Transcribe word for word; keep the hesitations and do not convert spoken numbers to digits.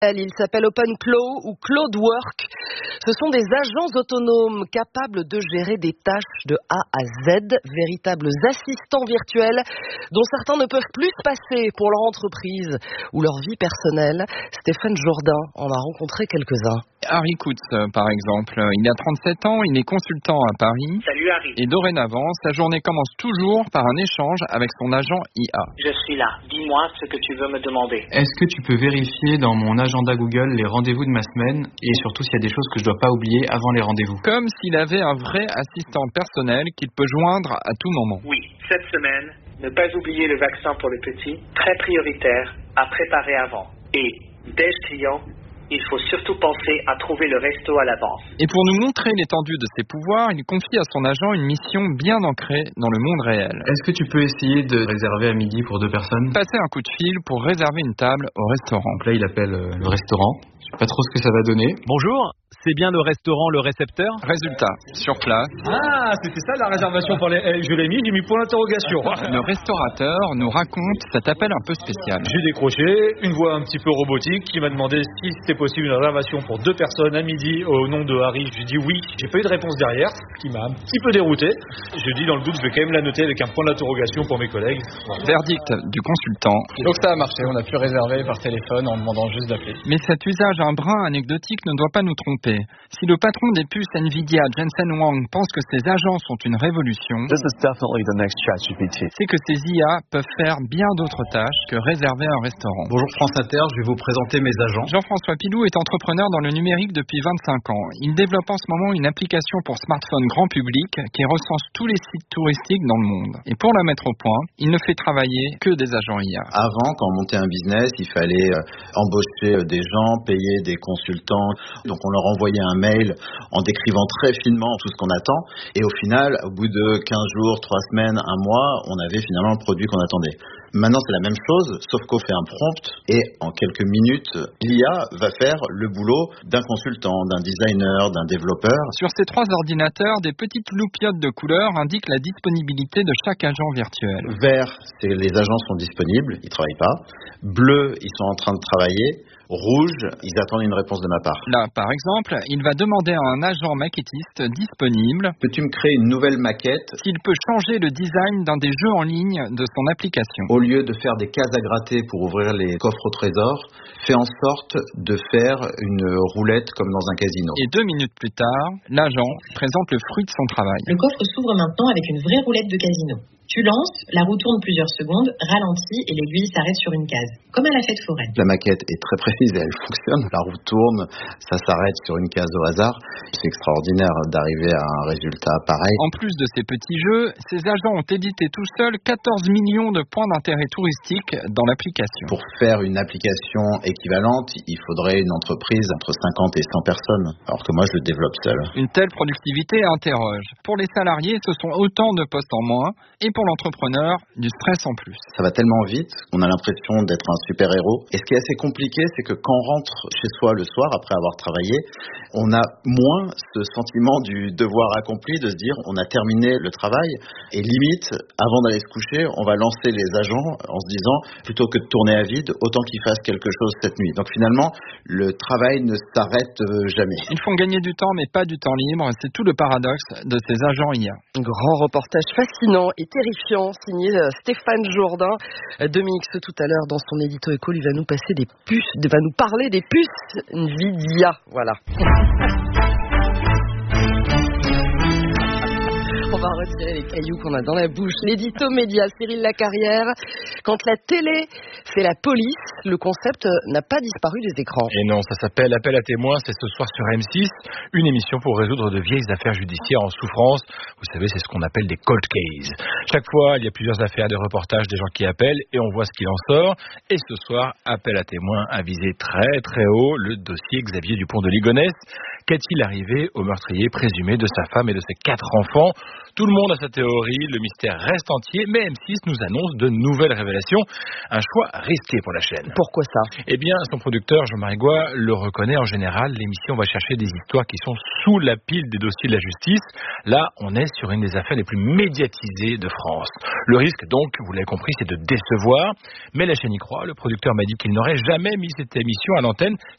Il s'appelle OpenClaw ou Cloudwork. Ce sont des agents autonomes capables de gérer des tâches de A à Z, véritables assistants virtuels dont certains ne peuvent plus se passer pour leur entreprise ou leur vie personnelle. Stéphane Jourdain en a rencontré quelques-uns. Harry Kutz, par exemple, il a trente-sept ans, il est consultant à Paris. Salut Harry. Et dorénavant, sa journée commence toujours par un échange avec son agent I A. Je suis là, dis-moi ce que tu veux me demander. Est-ce que tu peux vérifier dans mon agenda Google les rendez-vous de ma semaine et surtout s'il y a des choses que je dois pas oublier avant les rendez-vous? Comme s'il avait un vrai assistant personnel qu'il peut joindre à tout moment. Oui, cette semaine, ne pas oublier le vaccin pour les petits, très prioritaire à préparer avant. Et déj client, il faut surtout penser à trouver le resto à l'avance. Et pour nous montrer l'étendue de ses pouvoirs, il confie à son agent une mission bien ancrée dans le monde réel. Est-ce que tu peux essayer de réserver à midi pour deux personnes? Passer un coup de fil pour réserver une table au restaurant. Donc là, il appelle euh, le restaurant. Je sais pas trop ce que ça va donner. Bonjour, c'est bien le restaurant Le Récepteur? Résultat, sur place. Ah, c'était ça la réservation pour les... Je l'ai mis, j'ai mis pour l'interrogation. Le restaurateur nous raconte cet appel un peu spécial. J'ai décroché, une voix un petit peu robotique qui m'a demandé si c'était possible une réservation pour deux personnes à midi au nom de Harry. J'ai dit oui, j'ai pas eu de réponse derrière, ce qui m'a un petit peu dérouté. Je dis dans le doute, je vais quand même la noter avec un point d'interrogation pour mes collègues. Voilà. Verdict du consultant. Donc ça a marché, on a pu réserver par téléphone en demandant juste d'appeler. Mais cet usage un brin anecdotique ne doit pas nous tromper. Si le patron des puces Nvidia, Jensen Huang, pense que ces agents sont une révolution, c'est que ces I A peuvent faire bien d'autres tâches que réserver un restaurant. Bonjour France Inter, je vais vous présenter mes agents. Jean-François Pilou est entrepreneur dans le numérique depuis vingt-cinq ans. Il développe en ce moment une application pour smartphone grand public qui recense tous les sites touristiques dans le monde. Et pour la mettre au point, il ne fait travailler que des agents I A. Avant, quand on montait un business, il fallait embaucher des gens, payer des consultants. Donc on leur envoyait un mail en décrivant très finement tout ce qu'on attend. Et au final, au bout de quinze jours, trois semaines, un mois, on avait finalement le produit qu'on attendait. Maintenant, c'est la même chose, sauf qu'on fait un prompt et en quelques minutes, l'I A va faire le boulot d'un consultant, d'un designer, d'un développeur. Sur ces trois ordinateurs, des petites loupiottes de couleurs indiquent la disponibilité de chaque agent virtuel. Vert, c'est les agents sont disponibles, ils ne travaillent pas. Bleu, ils sont en train de travailler. Rouge, ils attendent une réponse de ma part. Là, par exemple, il va demander à un agent maquettiste disponible. Peux-tu me créer une nouvelle maquette? S'il peut changer le design d'un des jeux en ligne de son application. Au lieu de faire des cases à gratter pour ouvrir les coffres au trésor, fais en sorte de faire une roulette comme dans un casino. Et deux minutes plus tard, l'agent présente le fruit de son travail. Le coffre s'ouvre maintenant avec une vraie roulette de casino. Tu lances, la roue tourne plusieurs secondes, ralentit et l'aiguille s'arrête sur une case, comme à la fête foraine. La maquette est très précise et elle fonctionne. La roue tourne, ça s'arrête sur une case au hasard. C'est extraordinaire d'arriver à un résultat pareil. En plus de ces petits jeux, ces agents ont édité tout seuls quatorze millions de points d'intérêt touristique dans l'application. Pour faire une application équivalente, il faudrait une entreprise entre cinquante et cent personnes, alors que moi je le développe seul. Une telle productivité interroge. Pour les salariés, ce sont autant de postes en moins, et pour l'entrepreneur, du stress en plus. Ça va tellement vite qu'on a l'impression d'être un super-héros. Et ce qui est assez compliqué, c'est que quand on rentre chez soi le soir, après avoir travaillé, on a moins ce sentiment du devoir accompli, de se dire on a terminé le travail. Et limite, avant d'aller se coucher, on va lancer les agents en se disant, plutôt que de tourner à vide, autant qu'ils fassent quelque chose cette nuit. Donc finalement, le travail ne s'arrête jamais. Ils font gagner du temps, mais pas du temps libre. C'est tout le paradoxe de ces agents I A. Grand reportage fascinant et terrifiant, signé Stéphane Jourdain. Dominique, tout à l'heure, dans son édito éco, il va nous passer des puces, il va nous parler des puces Nvidia. Voilà. On va retirer les cailloux qu'on a dans la bouche. L'édito média, Cyril Lacarrière. Quand la télé fait la police, le concept n'a pas disparu des écrans. Et non, ça s'appelle Appel à témoins. C'est ce soir sur M six, une émission pour résoudre de vieilles affaires judiciaires en souffrance. Vous savez, c'est ce qu'on appelle des cold cases. Chaque fois, il y a plusieurs affaires, des reportages, des gens qui appellent et on voit ce qu'il en sort. Et ce soir, Appel à témoins a visé très très haut le dossier Xavier Dupont de Ligonnès. Qu'est-il arrivé au meurtrier présumé de sa femme et de ses quatre enfants? Tout le monde a sa théorie, le mystère reste entier, mais M six nous annonce de nouvelles révélations. Un choix risqué pour la chaîne. Pourquoi ça? Eh bien, son producteur Jean-Marie Goy le reconnaît en général. L'émission va chercher des histoires qui sont sous la pile des dossiers de la justice. Là, on est sur une des affaires les plus médiatisées de France. Le risque, donc, vous l'avez compris, c'est de décevoir. Mais la chaîne y croit. Le producteur m'a dit qu'il n'aurait jamais mis cette émission à l'antenne